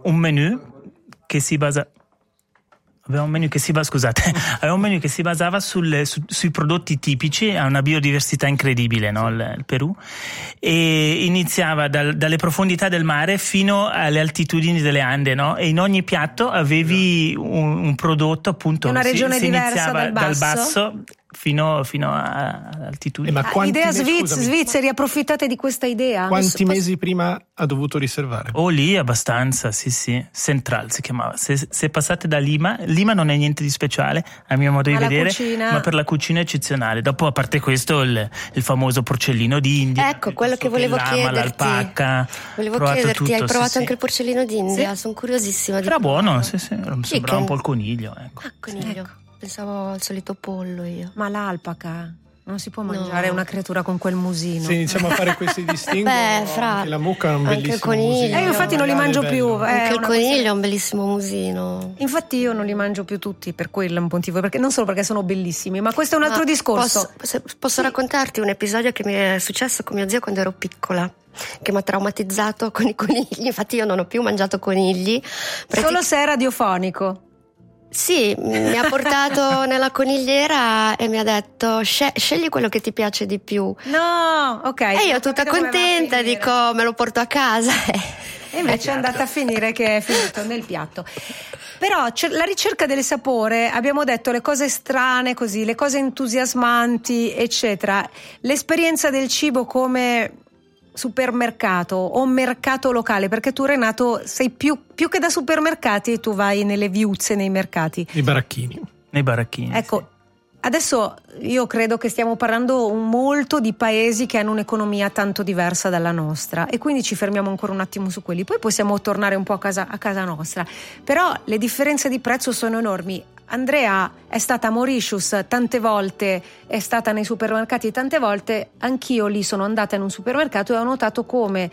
un menu che si basa... Aveva un menu che si basava sui prodotti tipici, ha una biodiversità incredibile, no? Il Perù, e iniziava dalle profondità del mare fino alle altitudini delle Ande, no? E in ogni piatto avevi un prodotto, appunto, una regione si diversa iniziava dal basso fino a altitudini. Idea svizzeri, approfittate di questa idea. Quanti mesi prima ha dovuto riservare? Lì abbastanza, sì. Central si chiamava. Se passate da Lima non è niente di speciale a mio modo di vedere, ma per la cucina è eccezionale. Dopo, a parte questo, il famoso porcellino d'India. Ecco, quello che volevo chiederti. L'alpacca. Hai provato anche il porcellino d'India? Sì. Sono curiosissima. Era buono, sì. Sembrava un po' il coniglio. Ecco. Coniglio. Ecco. Pensavo al solito pollo io. Ma l'alpaca non si può mangiare una creatura con quel musino. Se iniziamo a fare questi distinguo, anche la mucca è un bellissimo musino. Io infatti non li mangio più. Anche il coniglio è un bellissimo musino. Infatti io non li mangio più tutti per quello, un motivo, perché non solo perché sono bellissimi, ma questo è un altro discorso. Posso raccontarti un episodio che mi è successo con mio zio quando ero piccola, che mi ha traumatizzato con i conigli. Infatti io non ho più mangiato conigli. Solo se è radiofonico. Sì, mi ha portato nella conigliera e mi ha detto scegli quello che ti piace di più. No, ok. E io tutta contenta dico me lo porto a casa. E invece è andata a finire che è finito nel piatto. Però la ricerca del sapore, abbiamo detto le cose strane così, le cose entusiasmanti, eccetera. L'esperienza del cibo come supermercato o mercato locale, perché tu, Renato, sei più che da supermercati, tu vai nelle viuzze, nei mercati, nei baracchini. Ecco, adesso io credo che stiamo parlando molto di paesi che hanno un'economia tanto diversa dalla nostra e quindi ci fermiamo ancora un attimo su quelli, poi possiamo tornare un po' a casa nostra, però le differenze di prezzo sono enormi. Andrea è stata a Mauritius tante volte, è stata nei supermercati tante volte, anch'io lì sono andata in un supermercato e ho notato come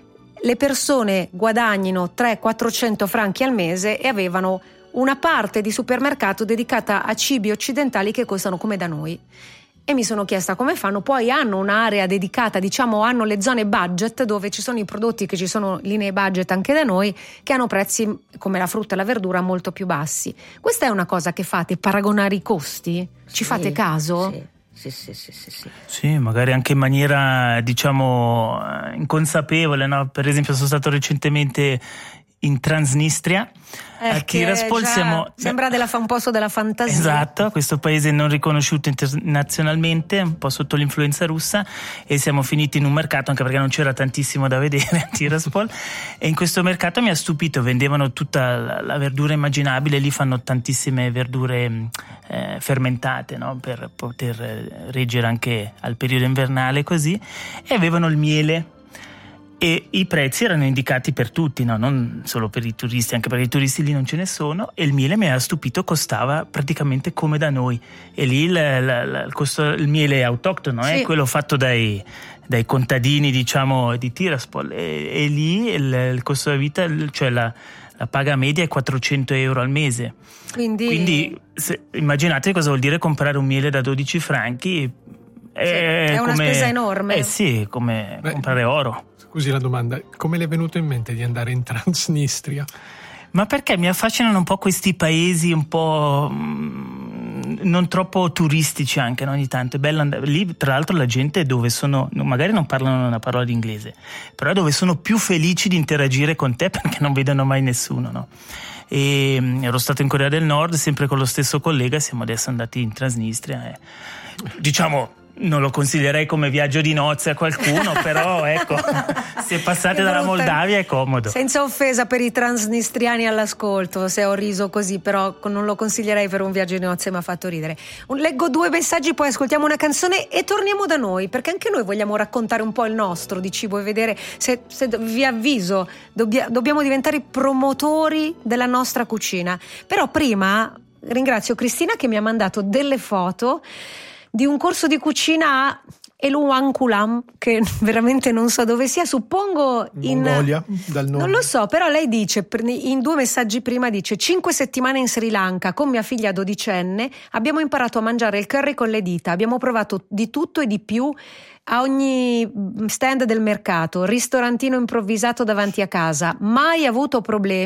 le persone guadagnino 300-400 franchi al mese e avevano una parte di supermercato dedicata a cibi occidentali che costano come da noi. E mi sono chiesta come fanno. Poi hanno un'area dedicata, diciamo, hanno le zone budget dove ci sono i prodotti che ci sono linee budget anche da noi, che hanno prezzi come la frutta e la verdura molto più bassi. Questa è una cosa che fate, paragonare i costi? Ci fate caso? Sì. Sì, magari anche in maniera, diciamo, inconsapevole, no? Per esempio sono stato recentemente in Transnistria, a Tiraspol. Sembra un posto della fantasia. Esatto, questo paese non riconosciuto internazionalmente, un po' sotto l'influenza russa, e siamo finiti in un mercato, anche perché non c'era tantissimo da vedere a Tiraspol, e in questo mercato mi ha stupito, vendevano tutta la verdura immaginabile, lì fanno tantissime verdure fermentate, no? Per poter reggere anche al periodo invernale così, e avevano il miele. E i prezzi erano indicati per tutti, no? Non solo per i turisti, anche perché i turisti lì non ce ne sono, e il miele mi ha stupito, costava praticamente come da noi, e lì il miele autoctono, sì. Quello fatto dai contadini, diciamo, di Tiraspol, e lì il costo della vita, cioè la paga media è 400 euro al mese, quindi immaginate cosa vuol dire comprare un miele da 12 franchi. È una spesa enorme. Sì, come comprare oro. Scusi la domanda, come le è venuto in mente di andare in Transnistria? Ma perché mi affascinano un po' questi paesi un po' non troppo turistici anche, no? Ogni tanto è bello andare lì. Tra l'altro la gente dove sono, magari non parlano una parola di inglese, però dove sono più felici di interagire con te perché non vedono mai nessuno, no? E ero stato in Corea del Nord sempre con lo stesso collega, siamo adesso andati in Transnistria e, diciamo, non lo consiglierei come viaggio di nozze a qualcuno, però ecco, se passate dalla Moldavia è comodo. Senza offesa per i transnistriani all'ascolto, se ho riso così, però non lo consiglierei per un viaggio di nozze, mi ha fatto ridere. Leggo 2 messaggi, poi ascoltiamo una canzone e torniamo da noi, perché anche noi vogliamo raccontare un po' il nostro di cibo e vedere se vi avviso, dobbiamo diventare promotori della nostra cucina. Però prima ringrazio Cristina che mi ha mandato delle foto di un corso di cucina a Eluankulam, che veramente non so dove sia, suppongo in Mongolia, dal nome. Non lo so, però lei dice, in 2 messaggi prima dice: 5 settimane in Sri Lanka con mia figlia 12enne, abbiamo imparato a mangiare il curry con le dita, abbiamo provato di tutto e di più a ogni stand del mercato, ristorantino improvvisato davanti a casa, mai avuto problemi.